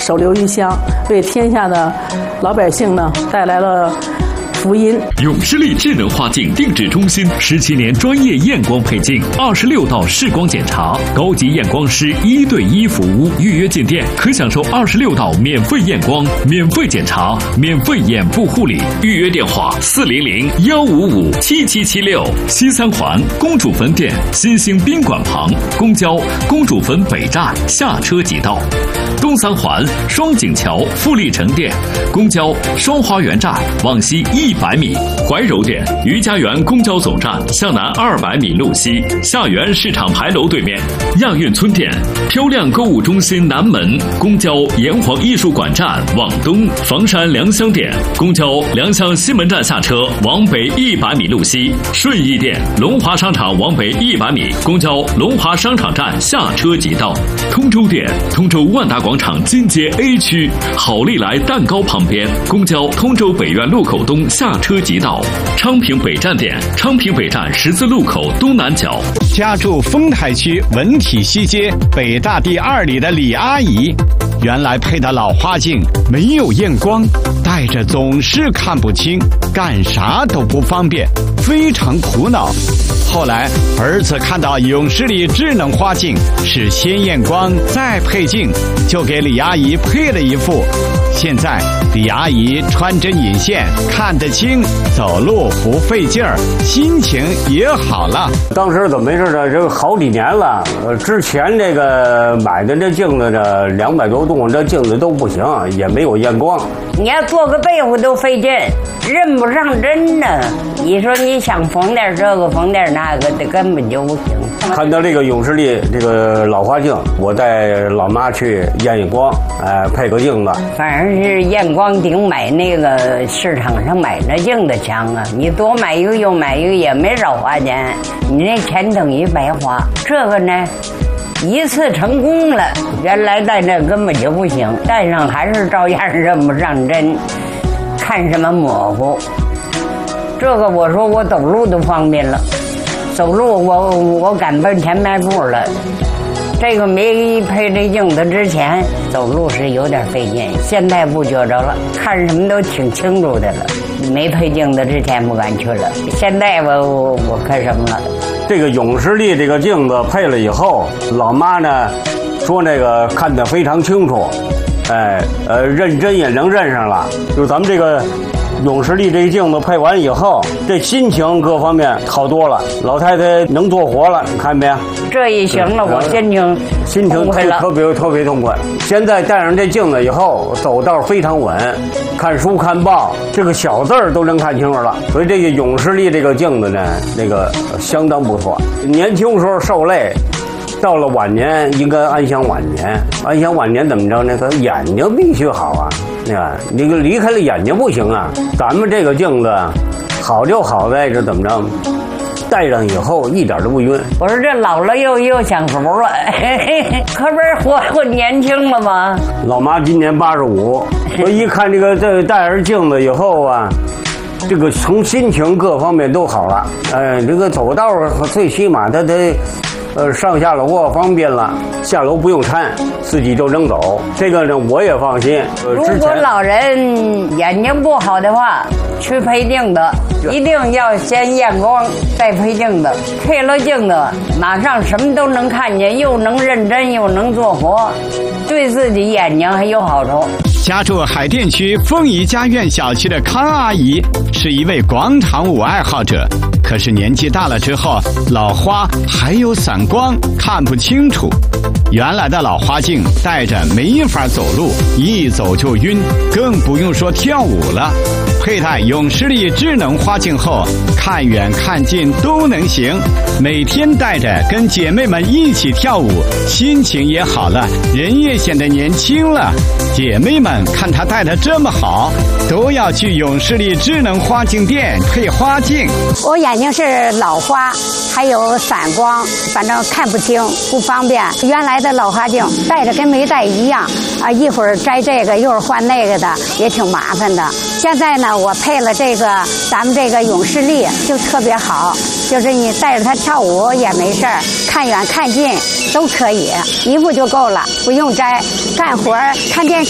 手留余香，为天下的老百姓呢带来了福音。 永视力智能花镜定制中心17年专业验光配镜，26道视光检查，高级验光师1对1服务。预约进店可享受26道免费验光、免费检查、免费眼部护理。预约电话400-155-7776。西三环公主坟店新兴宾馆旁，公交公主坟北站下车即到。东三环双井桥富力城店，公交双花园站往西100米。怀柔店余家园公交总站向南200米路西，下园市场牌楼对面。亚运村店漂亮购物中心南门，公交炎黄艺术馆站往东。房山良乡店公交良乡西门站下车往北100米路西。顺义店龙华商场往北100米，公交龙华商场站下车即到。通州店通州万达广场金街 A 区好利来蛋糕旁边，公交通州北苑路口东下车即到。昌平北站店昌平北站十字路口东南角。 家住丰台区文体西街北大第2里的李阿姨，原来配的老花镜没有验光，戴着总是看不清，干啥都不方便，非常苦恼。后来儿子看到永视力智能花镜是先验光再配镜，就给李阿姨配了一副。现在李阿姨穿针引线，看得清，走路不费劲儿，心情也好了。 当时怎么回事呢？这好几年了，之前这个买的这镜子呢，200多度，这镜子都不行，也没有验光。 你要做个被窝都费劲，认不上针呢。你说你想缝点这个缝点那个的，根本就不行。 看到这个永视力这个老花镜，我带老妈去验光，配个镜子。 反正是验光顶买那个市场上买那镜子强啊！你多买一个又买一个也没少花钱，你那钱等于白花。这个呢，一次成功了，原来戴这根本就不行，戴上还是照样认不上针，看什么模糊。这个我说我走路都方便了，走路我敢奔前迈步了。这个没配这镜子之前，走路是有点费劲，现在不觉着了，看什么都挺清楚的了。没配镜子之前不敢去了，现在我看什么了。 这个永视力这个镜子配了以后，老妈呢说那个看得非常清楚，认真也能认上了。就咱们这个永视力这个镜子配完以后，这心情各方面好多了，老太太能做活了，你看没？ 这一行了，我心情特别痛快。现在戴上这镜子以后，走道非常稳，看书看报，这个小字儿都能看清楚了。所以这个永视力这个镜子呢，那个相当不错。年轻时候受累，到了晚年应该安享晚年。安享晚年怎么着呢？他眼睛必须好啊，你离开了眼睛不行啊。咱们这个镜子好就好在这怎么着？戴上以后一点都不晕。 我说这老了又享福了，可不是活年轻了吗？ 老妈今年85，我一看这戴上镜子以后啊，这个从心情各方面都好了。这个走道最起码它得上下楼方便了，下楼不用搀，自己就能走。这个呢我也放心。 如果老人眼睛不好的话，去配镜子，一定要先验光再配镜子。配了镜子，马上什么都能看见，又能认真又能做活，对自己眼睛还有好处。 家住海淀区凤仪家苑小区的康阿姨是一位广场舞爱好者，可是年纪大了之后，老花还有散光，看不清楚。原来的老花镜戴着没法走路，一走就晕，更不用说跳舞了。佩戴永视力智能花镜后，看远看近都能行，每天戴着跟姐妹们一起跳舞，心情也好了，人也显得年轻了。姐妹们看她戴得这么好，都要去永视力智能花镜店配花镜。 我眼睛是老花，还有散光，反正看不清，不方便。原来的老花镜戴着跟没戴一样啊，一会儿摘这个，一会儿换那个的，也挺麻烦的。现在呢，我配了这个咱们这个永视力，就特别好，就是你带着它跳舞也没事儿，看远看近都可以，一步就够了，不用摘，干活看电视。